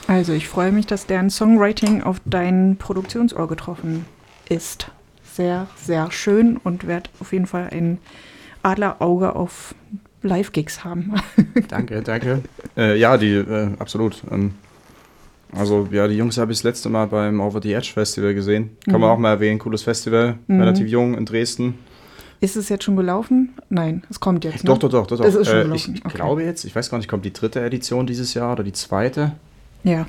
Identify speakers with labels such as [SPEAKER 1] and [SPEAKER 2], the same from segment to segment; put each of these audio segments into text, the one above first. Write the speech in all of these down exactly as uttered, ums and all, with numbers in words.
[SPEAKER 1] Also ich freue mich, dass deren Songwriting auf dein Produktionsohr getroffen ist. Sehr, sehr schön und werde auf jeden Fall ein Adlerauge auf Live-Gigs haben.
[SPEAKER 2] Danke, danke. Äh, ja, die, äh, absolut. Ähm, also, ja, die Jungs habe ich das letzte Mal beim Over the Edge Festival gesehen. Kann
[SPEAKER 1] Mhm.
[SPEAKER 2] man auch mal erwähnen, cooles Festival,
[SPEAKER 1] Mhm.
[SPEAKER 2] relativ jung in Dresden.
[SPEAKER 1] Ist es jetzt schon gelaufen? Nein, es kommt jetzt, ne?
[SPEAKER 2] Doch, doch, doch. doch, doch.
[SPEAKER 1] Es ist schon
[SPEAKER 2] äh,
[SPEAKER 1] gelaufen.
[SPEAKER 2] ich
[SPEAKER 1] Okay.
[SPEAKER 2] glaube jetzt, ich weiß gar nicht, kommt die dritte Edition dieses Jahr oder die zweite?
[SPEAKER 1] Ja.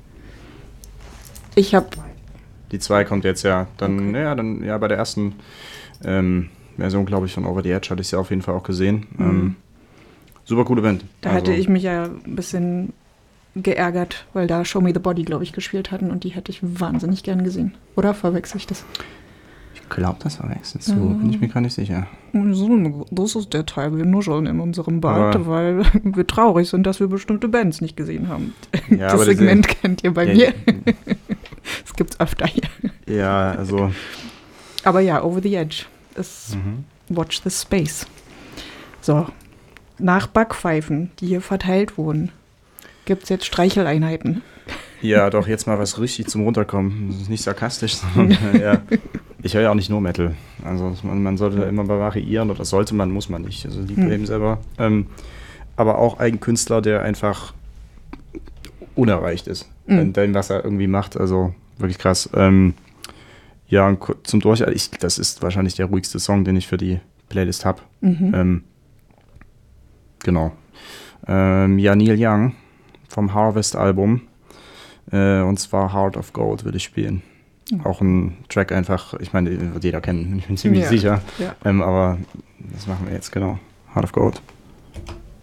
[SPEAKER 1] Ich habe...
[SPEAKER 2] Die zwei kommt jetzt, ja. Dann,
[SPEAKER 1] Okay.
[SPEAKER 2] ja, dann, ja, bei der ersten ähm, Version, glaube ich, von Over the Edge hatte ich sie auf jeden Fall auch gesehen.
[SPEAKER 1] Mhm.
[SPEAKER 2] Ähm, super coole Band.
[SPEAKER 1] Da
[SPEAKER 2] also,
[SPEAKER 1] hatte ich mich ja ein bisschen geärgert, weil da Show Me the Body, glaube ich, gespielt hatten und die hätte ich wahnsinnig gern gesehen. Oder verwechsel ich das?
[SPEAKER 2] Ich glaube, das verwechselst du.
[SPEAKER 1] Mhm.
[SPEAKER 2] Bin ich mir gar nicht sicher.
[SPEAKER 1] So, das ist der Teil, wir nuscheln in unserem Bad,
[SPEAKER 2] Aber-
[SPEAKER 1] weil wir traurig sind, dass wir bestimmte Bands nicht gesehen haben.
[SPEAKER 2] Ja,
[SPEAKER 1] das
[SPEAKER 2] aber diese-
[SPEAKER 1] Segment kennt ihr bei
[SPEAKER 2] Ja,
[SPEAKER 1] mir. Das gibt's öfter hier.
[SPEAKER 2] Ja, also.
[SPEAKER 1] Aber ja, Over the Edge ist
[SPEAKER 2] Mhm.
[SPEAKER 1] Watch the Space. So, nach Backpfeifen, die hier verteilt wurden, gibt's jetzt Streicheleinheiten.
[SPEAKER 2] Ja, doch, jetzt mal was richtig zum Runterkommen. Das ist nicht sarkastisch, sondern äh, ja. Ich höre ja auch nicht nur Metal. Also man, man sollte da immer mal variieren, oder sollte man, muss man nicht. Also liebt
[SPEAKER 1] Hm.
[SPEAKER 2] eben selber. Ähm, aber auch ein Künstler, der einfach unerreicht ist,
[SPEAKER 1] Mhm.
[SPEAKER 2] in dem, was er irgendwie macht. Also wirklich krass. Ähm, ja, und ku- zum Durch, ich, das ist wahrscheinlich der ruhigste Song, den ich für die Playlist habe.
[SPEAKER 1] Mhm.
[SPEAKER 2] Ähm, genau. Ähm, ja, Neil Young vom Harvest-Album. Äh, und zwar Heart of Gold würde ich spielen. Auch ein Track einfach, ich meine, den wird jeder kennen, ich bin ziemlich
[SPEAKER 1] Ja,
[SPEAKER 2] sicher.
[SPEAKER 1] ja.
[SPEAKER 2] Ähm, aber das machen wir jetzt, genau. Heart of Gold.